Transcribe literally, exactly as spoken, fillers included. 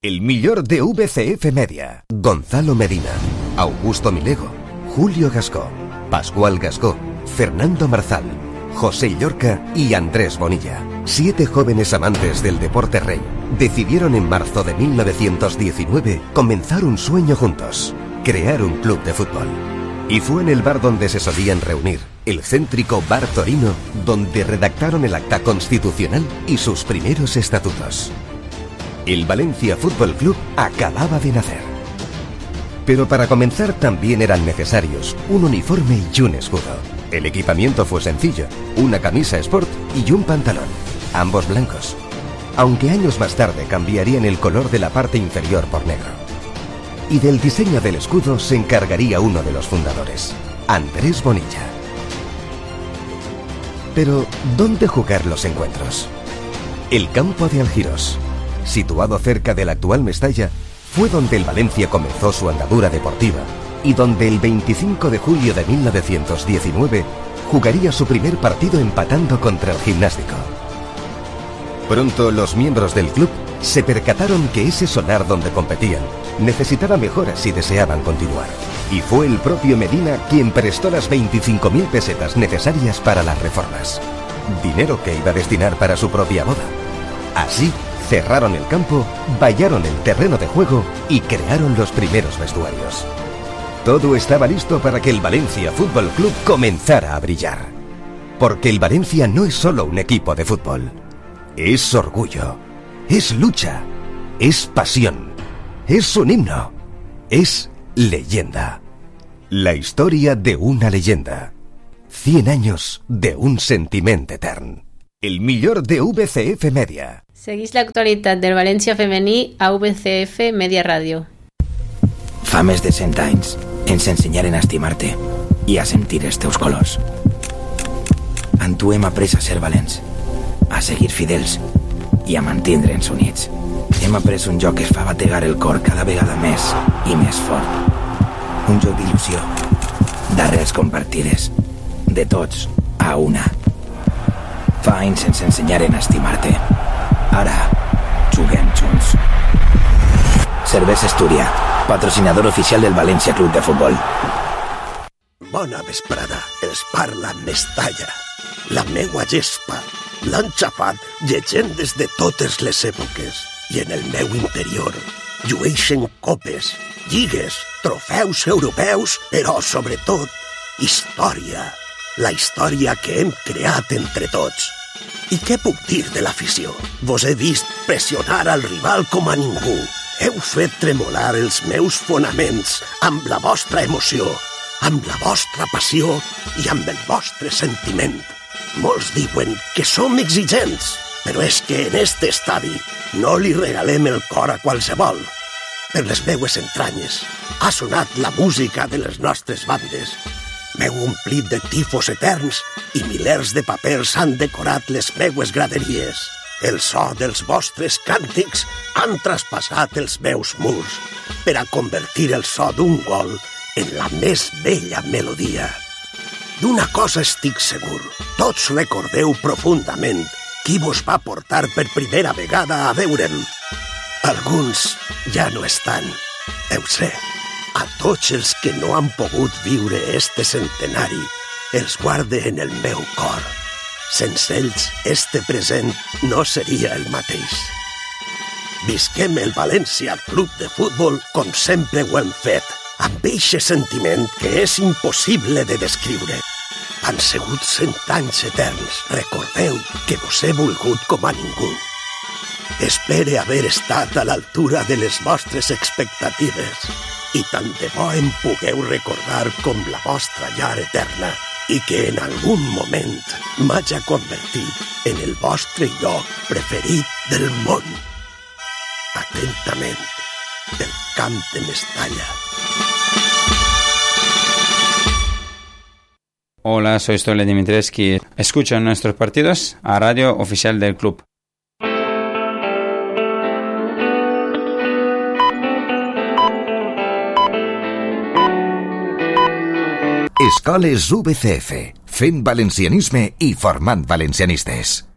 El millor de V C F Media. Gonzalo Medina, Augusto Milego, Julio Gascó, Pascual Gascó, Fernando Marzal, José Llorca y Andrés Bonilla. Siete jóvenes amantes del deporte rey decidieron en marzo de mil novecientos diecinueve comenzar un sueño juntos: crear un club de fútbol. Y fue en el bar donde se solían reunir, el céntrico Bar Torino, donde redactaron el acta constitucional y sus primeros estatutos. El Valencia Fútbol Club acababa de nacer. Pero para comenzar también eran necesarios un uniforme y un escudo. El equipamiento fue sencillo: una camisa sport y un pantalón, ambos blancos, aunque años más tarde cambiarían el color de la parte inferior por negro. Y del diseño del escudo se encargaría uno de los fundadores, Andrés Bonilla. Pero, ¿dónde jugar los encuentros? El campo de Algirós, situado cerca de la actual Mestalla, fue donde el Valencia comenzó su andadura deportiva y donde el veinticinco de julio de mil novecientos diecinueve jugaría su primer partido empatando contra el Gimnástico. Pronto los miembros del club se percataron que ese solar donde competían necesitaba mejoras si deseaban continuar. Y fue el propio Medina quien prestó las veinticinco mil pesetas necesarias para las reformas. Dinero que iba a destinar para su propia boda. Así, cerraron el campo, vallaron el terreno de juego y crearon los primeros vestuarios. Todo estaba listo para que el Valencia Fútbol Club comenzara a brillar. Porque el Valencia no es solo un equipo de fútbol. Es orgullo, es lucha, es pasión, es un himno, es leyenda. La historia de una leyenda. Cien años de un sentiment etern. El millor de V C F Media. Segueix l'actualitat del València femení a V C F Media Ràdio. Fa més de cent anys ens ensenyaren a estimar-te i a sentir els teus colors. En tu hem après a ser valents, a seguir fidels i a mantindre'ns units. Hem après un joc que es fa bategar el cor cada vegada més i més fort. Un joc d'il·lusió, d'arrels compartides, de tots a una. Fa anys ens ensenyaren a estimar-te. Ara, juguem junts. Cervesa Estúria, patrocinador oficial del València Club de Futbol. Bona vesprada, els parla Mestalla. La meua gespa l'han xafat llegendes de totes les èpoques i en el meu interior llueixen copes, lligues, trofeus europeus, però sobretot història. La història que hem creat entre tots. I què puc dir de l'afició? Vos he vist pressionar al rival com a ningú. Heu fet tremolar els meus fonaments amb la vostra emoció, amb la vostra passió i amb el vostre sentiment. Molts diuen que som exigents, però és que en este estadi no li regalem el cor a qualsevol. Per les meues entranyes ha sonat la música de les nostres bandes. M'heu omplit de tifos eterns i milers de papers han decorat les meues graderies. El so dels vostres càntics han traspassat els meus murs per a convertir el so d'un gol en la més bella melodia. D'una cosa estic segur, tots recordeu profundament qui vos va portar per primera vegada a veure'm. Alguns ja no estan, ho sé. A tots els que no han pogut viure este centenari, els guarde en el meu cor. Sense ells, este present no seria el mateix. Visquem el València Club de Futbol com sempre ho hem fet, amb eixe sentiment que és impossible de descriure. Han sigut cent anys eterns, recordeu que vos he volgut com a ningú. Espere haver estat a l'altura de les vostres expectatives i tant de bo em pugueu recordar com la vostra llar eterna i que en algun moment m'haja convertit en el vostre lloc preferit del món. Atentament, del camp de Mestalla. Hola, soy Stole Dimitrescu. Escuchan nuestros partidos a Radio Oficial del Club. Escoles V C F, fent valencianisme i formant valencianistes.